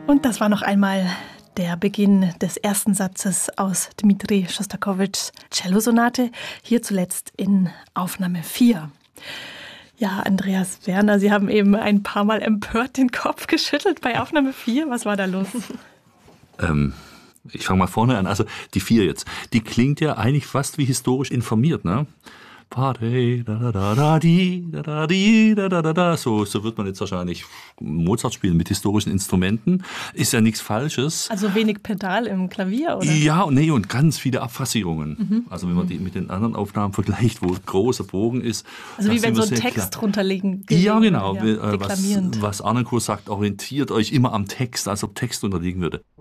Und das war noch einmal der Beginn des ersten Satzes aus Dmitri Schostakowitschs Cellosonate, hier zuletzt in Aufnahme 4. Ja, Andreas Werner, Sie haben eben ein paar Mal empört den Kopf geschüttelt bei Aufnahme 4. Was war da los? Ich fange mal vorne an. Also die 4 jetzt, die klingt ja eigentlich fast wie historisch informiert, ne? Party, da da da da di, da da di, da da da da. So wird man jetzt wahrscheinlich Mozart spielen mit historischen Instrumenten. Ist ja nichts Falsches. Also wenig Pedal im Klavier, oder? Ja, nee, und ganz viele Abfassierungen. Also wenn man die mit den anderen Aufnahmen vergleicht, wo großer Bogen ist. Also wie wenn so ein Text drunter liegen. Ja, genau. Ja, was Arnoncourt sagt, orientiert euch immer am Text, als ob Text unterliegen würde.